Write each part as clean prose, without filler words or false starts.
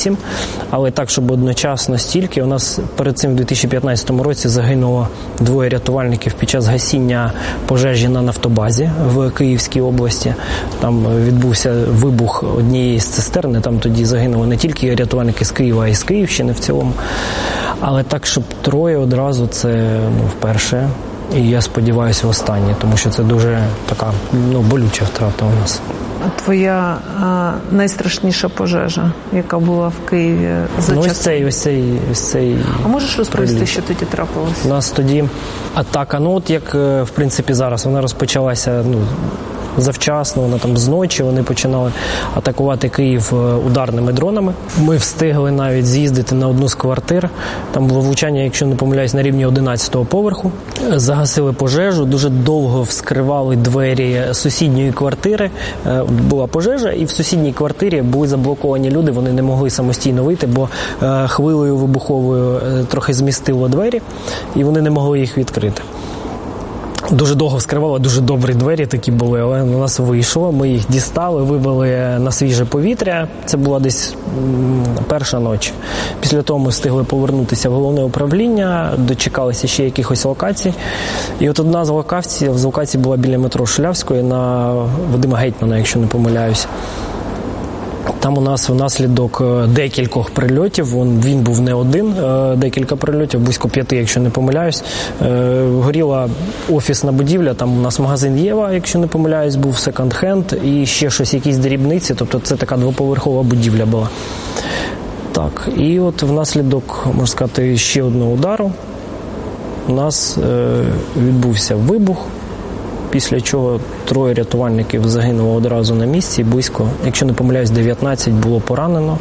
8, але так, щоб одночасно стільки. У нас перед цим в 2015 році загинуло 2 рятувальників під час гасіння пожежі на нафтобазі в Київській області. Там відбувся вибух однієї з цистерни, там тоді загинули не тільки рятувальники з Києва, а й з Київщини в цілому. Але так, щоб 3 одразу, це вперше. І я сподіваюся, останнє, тому що це дуже така болюча втрата у нас. Твоя найстрашніша пожежа, яка була в Києві за часом? Ось цей. А можеш розповісти, що тоді трапилося? У нас тоді атака, як в принципі зараз, вона розпочалася завчасно, вона там зночі, вони починали атакувати Київ ударними дронами. Ми встигли навіть з'їздити на одну з квартир. Там було влучання, якщо не помиляюсь, на рівні 11-го поверху. Загасили пожежу, дуже довго вскривали двері сусідньої квартири. Була пожежа, і в сусідній квартирі були заблоковані люди, вони не могли самостійно вийти, бо хвилею вибуховою трохи змістило двері, і вони не могли їх відкрити. Дуже довго вскривали, дуже добрі двері такі були, але у нас вийшло, ми їх дістали, вивели на свіже повітря. Це була десь перша ніч. Після того ми встигли повернутися в головне управління, дочекалися ще якихось локацій. І от одна з локацій була біля метро Шулявської на Вадима Гетьмана, якщо не помиляюсь. Там у нас внаслідок декількох прильотів, він був не один, декілька прильотів, близько 5, якщо не помиляюсь, горіла офісна будівля, там у нас магазин «Єва», якщо не помиляюсь, був секонд-хенд і ще щось, якісь дрібниці, тобто це така 2-поверхова будівля була. Так, і от внаслідок, можна сказати, ще одного удару у нас відбувся вибух, після чого 3 рятувальників загинуло одразу на місці, близько, якщо не помиляюсь, 19 було поранено.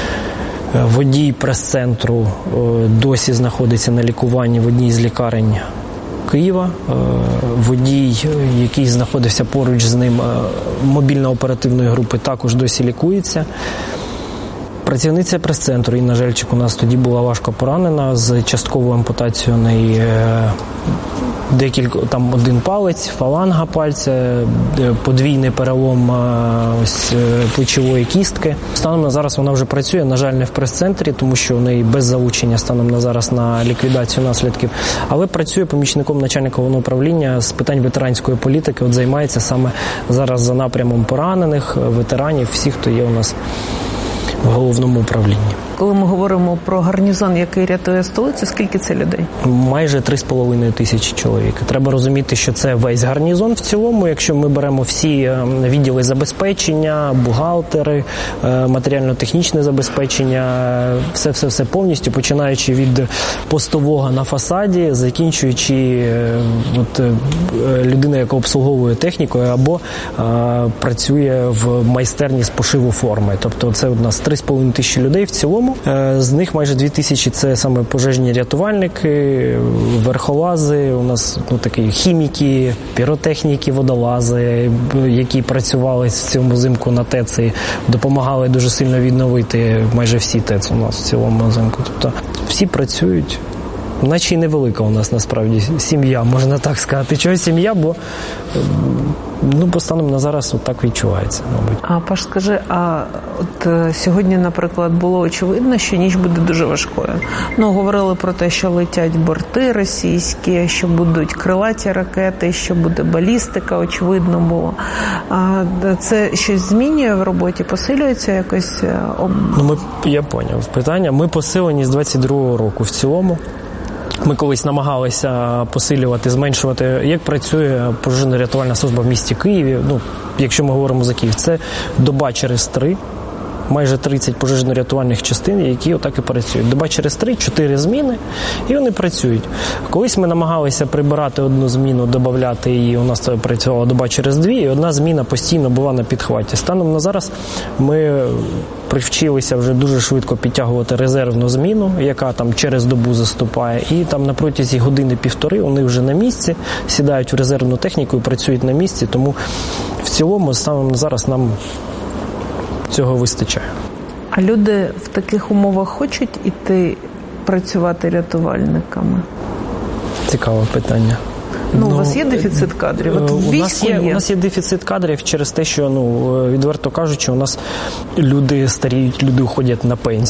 Водій прес-центру досі знаходиться на лікуванні в одній з лікарень Києва. Водій, який знаходився поруч з ним, мобільно-оперативної групи, також досі лікується. Працівниця прес-центру Інна Жельчик у нас тоді була важко поранена з частковою ампутацією неї. Там один палець, фаланга пальця, подвійний перелом плечової кістки. Станом на зараз вона вже працює, на жаль, не в прес-центрі, тому що у неї без залучення станом на зараз на ліквідацію наслідків, але працює помічником начальника головного управління з питань ветеранської політики, займається саме зараз за напрямом поранених, ветеранів, всіх, хто є у нас в головному управлінні. Коли ми говоримо про гарнізон, який рятує столицю, скільки це людей? Майже 3,5 тисячі чоловік. Треба розуміти, що це весь гарнізон в цілому. Якщо ми беремо всі відділи забезпечення, бухгалтери, матеріально-технічне забезпечення, все повністю, починаючи від постового на фасаді, закінчуючи людина, яка обслуговує техніку або працює в майстерні з пошиву форми. Тобто це у нас 3,5 тисячі людей в цілому. З них майже 2 тисячі – це саме пожежні рятувальники, верхолази, у нас такі хіміки, піротехніки, водолази, які працювали в цьому взимку на ТЕЦ і допомагали дуже сильно відновити майже всі ТЕЦ у нас в цілому взимку. Тобто всі працюють. Наче й невелика у нас насправді сім'я, можна так сказати. Чого сім'я, бо станом на зараз так відчувається, мабуть. А, Паш, скажи, сьогодні, наприклад, було очевидно, що ніч буде дуже важкою. Говорили про те, що летять борти російські, що будуть крилаті ракети, що буде балістика, очевидно було. Це щось змінює в роботі? Посилюється якось? Я поняв питання. Ми посилені з 22-го року в цілому. Ми колись намагалися посилювати, зменшувати, як працює пожежно-рятувальна служба в місті Києві. Якщо ми говоримо за Київ, це доба через 3, майже 30 пожежно-рятувальних частин, які отак і працюють. Доба через 3, 4 зміни, і вони працюють. Колись ми намагалися прибирати одну зміну, додати її, у нас працювала доба через 2, і одна зміна постійно була на підхваті. Станом на зараз ми привчилися вже дуже швидко підтягувати резервну зміну, яка там через добу заступає, і там на протязі години-півтори вони вже на місці, сідають в резервну техніку і працюють на місці, тому в цілому станом на зараз нам цього вистачає. А люди в таких умовах хочуть іти працювати рятувальниками? Цікаве питання. У вас є дефіцит кадрів? У нас є дефіцит кадрів через те, що, відверто кажучи, у нас люди старіють, люди уходять на пенсію.